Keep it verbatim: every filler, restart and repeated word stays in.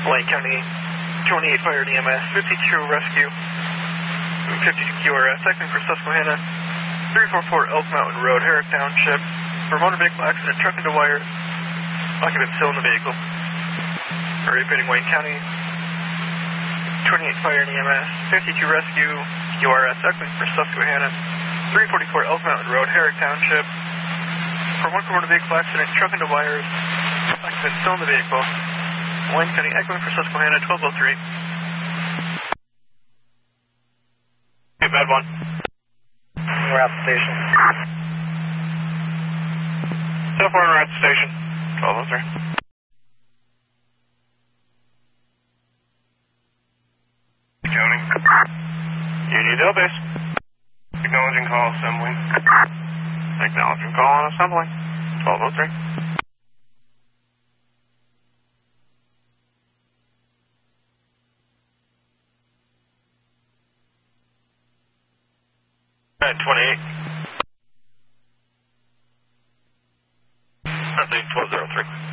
Lake County, twenty-eight Fire and E M S, fifty-two Rescue, fifty-two Q R S, echoing for Susquehanna, three forty-four Elk Mountain Road, Herrick Township, for motor vehicle accident, truck into wires, occupant still in the vehicle. Repeating Wayne County, twenty-eight Fire and E M S, fifty-two Rescue, Q R S, echoing for Susquehanna, three forty-four Elk Mountain Road, Herrick Township, for one motor vehicle accident, truck into wires, occupant still in the vehicle. Wayne County, echoing for Susquehanna, twelve oh three. Okay, bad one. We're at the station. So far, we're at the station, twelve oh three. County. Unionville base. Acknowledging call assembly. Acknowledging call on assembly, twelve oh three. At twenty-eight. Nothing, twelve oh three.